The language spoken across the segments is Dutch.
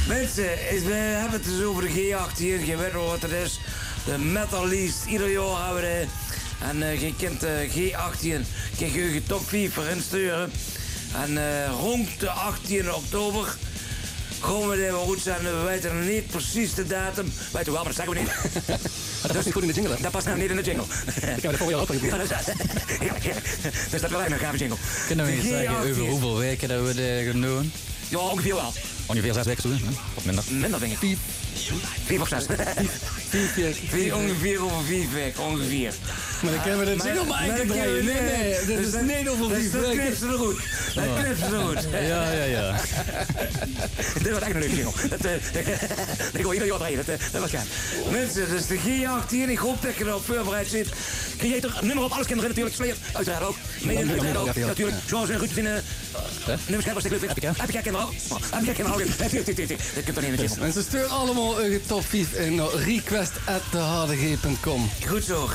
Mensen, we hebben het dus over de G18. Je weet wel wat het is. De Metal Least. Ieder jaar hebben we en je kunt de G18 kun je top 5 erin sturen. En rond de 18 oktober gaan we er wel goed zijn. We weten nog niet precies de datum. Weet je wel, maar dat zeggen we niet. Dat past niet goed in de jingle. Dat past nou niet in de jingle. Ik heb het voor jou ook al Dus dat wel echt een gave jingle. Kunnen we niet zeggen over hoeveel weken dat we dit gaan doen? Ja, ongeveer wel. Ongeveer 6 weken zo, hè? Of minder? Minder, denk ik. 4 of 6. 4 ongeveer over 4 weken, ongeveer. Maar dan kunnen we de jingle maar één keer draaien. Nee, dat is niet over 4 Dat weken. knipt ze er goed. Dat knipt ze er goed. Ja. Dit wordt echt een leuke jingle. Dat gewoon ieder jaar draaien. Dat was gaaf. Mensen, dus de G18. Ik hoop dat je erop voorbereid zit. Creator, nummer op alles kinderen natuurlijk. Slayer, uiteraard ook. Mede uiteraard ook. Natuurlijk. Zoals een goed vinden. Nummers was leuk. Heb ik kinderen ook? Heb ik kinderen ook? Dat kunt toch niet in de jingle. Mensen, stuur allemaal een top 5 in naar request@thehardg.com. Goed zo,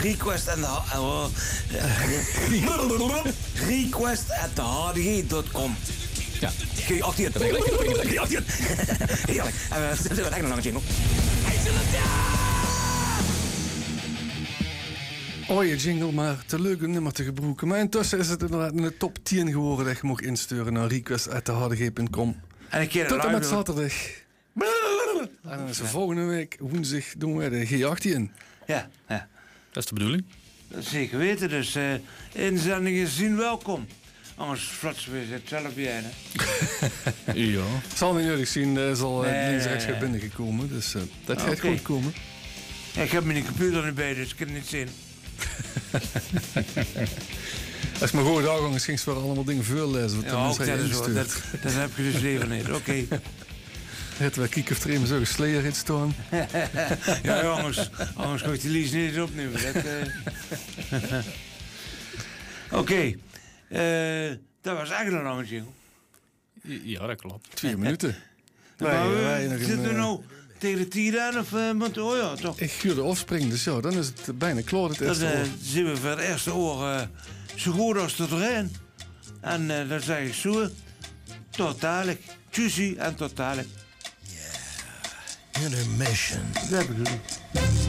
request@thehardg.com. Ja. G18. Heerlijk. Dat is eigenlijk een lange jingle. Oh, je jingle, maar te leuk een nummer te gebruiken. Maar intussen is het inderdaad in de top 10 geworden dat je mag insturen naar request@thehardg.com. En een keer Tot en met zaterdag. En dan is de volgende week, woensdag, doen we de G18. Ja. Dat is de bedoeling. Dat zeker weten, dus inzendingen zien welkom. Anders flotsen we het zelf bij, hè. Ja. Zal niet nodig zien, is al Nee. links binnengekomen, dus dat gaat Oké. goed komen. Ja, ik heb mijn computer niet bij, dus ik kan het niet zien. Als ik maar gewoon daar ging ze wel allemaal dingen voorlezen. Wat Ja, de ook mensen dat is ingestuurd. zo. Dat heb je dus liever niet. Oké. Het we kijken of er even zo'n Slayer in staan. Ja, jongens. Anders ga ik die lease niet eens opnemen. Oké. Dat was eigenlijk een lange jingle. Ja, dat klopt. 2 minuten. Maar wij nog zitten we een, nou tegen de 10 aan of oh ja, toch? Ik ga de offspring, dus ja, dan is het bijna klaar het Dan eerste oor. zien we voor het eerste oor zo goed als tot erin. En dan zeg ik zo, tot dadelijk. Tjussie en tot dadelijk. Intermission. Dat bedoel ik.